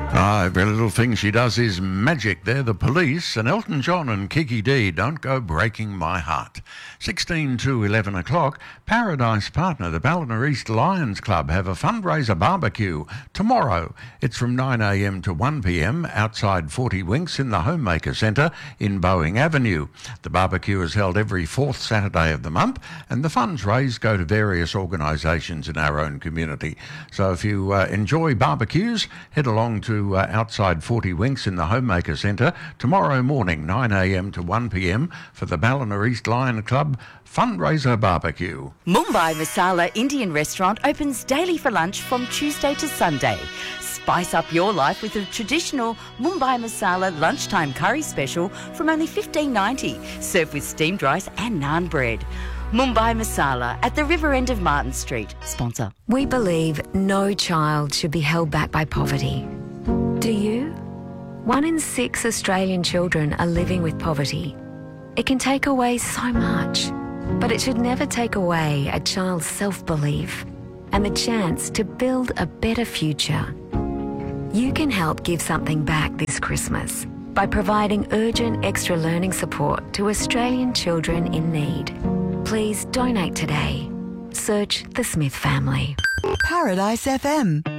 Every little thing she does is magic. They're the Police, and Elton John and Kiki D, Don't Go Breaking My Heart. 16 to 11 o'clock, Paradise Partner, the Ballina East Lions Club, have a fundraiser barbecue tomorrow. It's from 9am to 1pm outside 40 Winks in the Homemaker Centre in Boeing Avenue. The barbecue is held every fourth Saturday of the month, and the funds raised go to various organisations in our own community. So if you enjoy barbecues, head along to outside 40 Winks in the Homemaker Centre tomorrow morning, 9am to 1pm, for the Ballina East Lion Club fundraiser barbecue. Mumbai Masala Indian Restaurant opens daily for lunch from Tuesday to Sunday. Spice up your life with a traditional Mumbai Masala lunchtime curry special from only $15.90, served with steamed rice and naan bread. Mumbai Masala at the river end of Martin Street. Sponsor. We believe no child should be held back by poverty. Do you? 1 in 6 Australian children are living with poverty. It can take away so much, but it should never take away a child's self-belief and the chance to build a better future. You can help give something back this Christmas by providing urgent extra learning support to Australian children in need. Please donate today. Search the Smith family. Paradise FM.